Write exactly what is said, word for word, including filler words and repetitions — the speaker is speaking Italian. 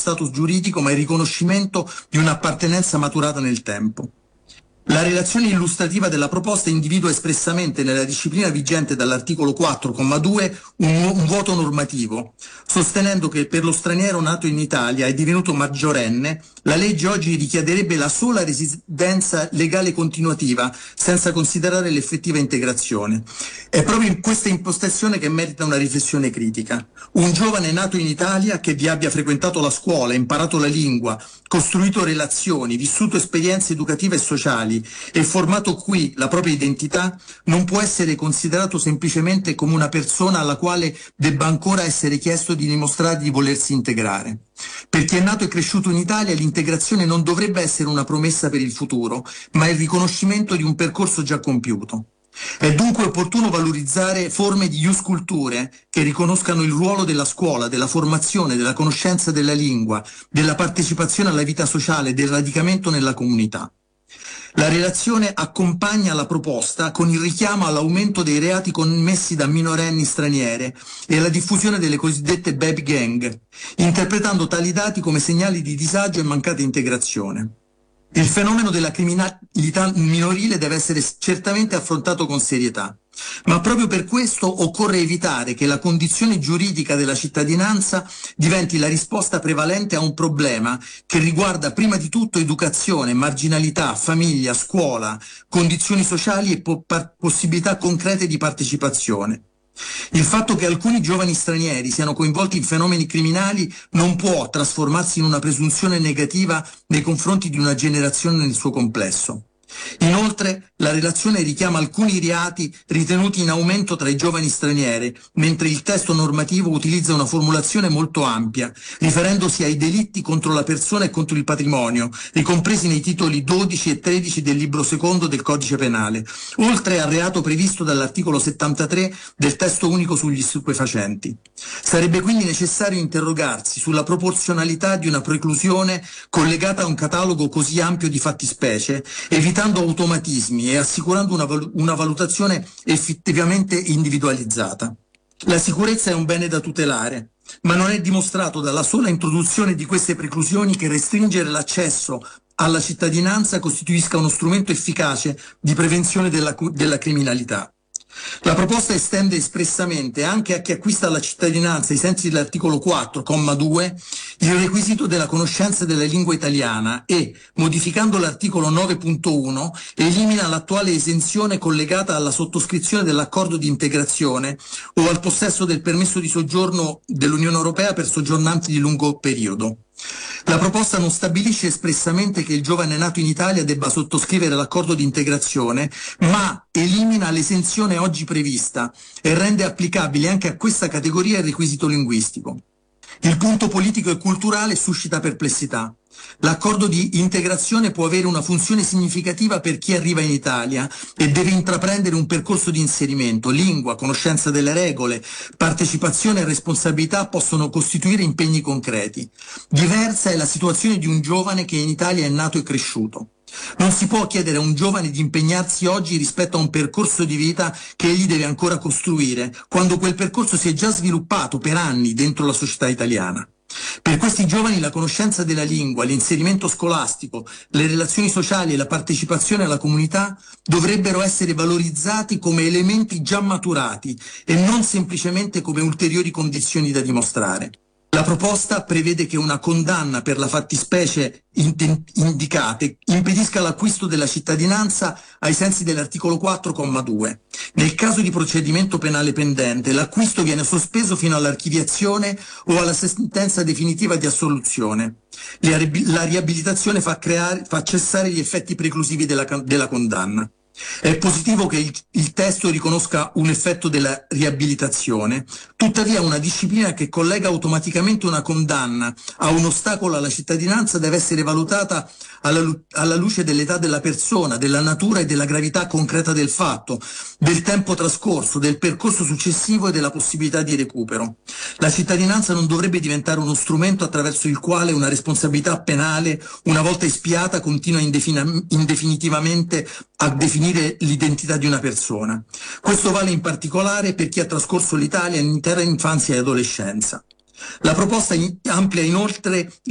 status giuridico, ma il riconoscimento di un'appartenenza maturata nel tempo. La relazione illustrativa della proposta individua espressamente nella disciplina vigente dall'articolo quattro, comma due, un, un vuoto normativo, sostenendo che per lo straniero nato in Italia e divenuto maggiorenne, la legge oggi richiederebbe la sola residenza legale continuativa, senza considerare l'effettiva integrazione. È proprio in questa impostazione che merita una riflessione critica. Un giovane nato in Italia che vi abbia frequentato la scuola, imparato la lingua, costruito relazioni, vissuto esperienze educative e sociali e formato qui la propria identità, non può essere considerato semplicemente come una persona alla quale debba ancora essere chiesto di dimostrare di volersi integrare. Per chi è nato e cresciuto in Italia, l'integrazione non dovrebbe essere una promessa per il futuro, ma il riconoscimento di un percorso già compiuto. È dunque opportuno valorizzare forme di ius culturae che riconoscano il ruolo della scuola, della formazione, della conoscenza della lingua, della partecipazione alla vita sociale, del radicamento nella comunità. La relazione accompagna la proposta con il richiamo all'aumento dei reati commessi da minorenni straniere e alla diffusione delle cosiddette baby gang, interpretando tali dati come segnali di disagio e mancata integrazione. Il fenomeno della criminalità minorile deve essere certamente affrontato con serietà, ma proprio per questo occorre evitare che la condizione giuridica della cittadinanza diventi la risposta prevalente a un problema che riguarda prima di tutto educazione, marginalità, famiglia, scuola, condizioni sociali e po- possibilità concrete di partecipazione. Il fatto che alcuni giovani stranieri siano coinvolti in fenomeni criminali non può trasformarsi in una presunzione negativa nei confronti di una generazione nel suo complesso. Inoltre, la relazione richiama alcuni reati ritenuti in aumento tra i giovani stranieri, mentre il testo normativo utilizza una formulazione molto ampia, riferendosi ai delitti contro la persona e contro il patrimonio, ricompresi nei titoli dodici e tredici del libro secondo del Codice Penale, oltre al reato previsto dall'articolo settantatré del testo unico sugli stupefacenti. Sarebbe quindi necessario interrogarsi sulla proporzionalità di una preclusione collegata a un catalogo così ampio di fattispecie, evitando automatismi e assicurando una, val- una valutazione effettivamente individualizzata. La sicurezza è un bene da tutelare, ma non è dimostrato dalla sola introduzione di queste preclusioni che restringere l'accesso alla cittadinanza costituisca uno strumento efficace di prevenzione della, della criminalità. La proposta estende espressamente anche a chi acquista la cittadinanza ai sensi dell'articolo quattro, comma due, il requisito della conoscenza della lingua italiana e, modificando l'articolo nove punto uno, elimina l'attuale esenzione collegata alla sottoscrizione dell'accordo di integrazione o al possesso del permesso di soggiorno dell'Unione Europea per soggiornanti di lungo periodo. La proposta non stabilisce espressamente che il giovane nato in Italia debba sottoscrivere l'accordo di integrazione, ma elimina l'esenzione oggi prevista e rende applicabile anche a questa categoria il requisito linguistico. Il punto politico e culturale suscita perplessità. L'accordo di integrazione può avere una funzione significativa per chi arriva in Italia e deve intraprendere un percorso di inserimento. Lingua, conoscenza delle regole, partecipazione e responsabilità possono costituire impegni concreti. Diversa è la situazione di un giovane che in Italia è nato e cresciuto. Non si può chiedere a un giovane di impegnarsi oggi rispetto a un percorso di vita che egli deve ancora costruire, quando quel percorso si è già sviluppato per anni dentro la società italiana. Per questi giovani la conoscenza della lingua, l'inserimento scolastico, le relazioni sociali e la partecipazione alla comunità dovrebbero essere valorizzati come elementi già maturati e non semplicemente come ulteriori condizioni da dimostrare. La proposta prevede che una condanna per la fattispecie indicate impedisca l'acquisto della cittadinanza ai sensi dell'articolo quattro, comma due. Nel caso di procedimento penale pendente, l'acquisto viene sospeso fino all'archiviazione o alla sentenza definitiva di assoluzione. La riabilitazione fa, creare, fa cessare gli effetti preclusivi della, della condanna. È positivo che il, il testo riconosca un effetto della riabilitazione, tuttavia una disciplina che collega automaticamente una condanna a un ostacolo alla cittadinanza deve essere valutata alla, alla luce dell'età della persona, della natura e della gravità concreta del fatto, del tempo trascorso, del percorso successivo e della possibilità di recupero. La cittadinanza non dovrebbe diventare uno strumento attraverso il quale una responsabilità penale, una volta espiata, continua indefin- indefinitivamente a definire l'identità di una persona. Questo vale in particolare per chi ha trascorso l'Italia in intera infanzia e adolescenza. La proposta amplia inoltre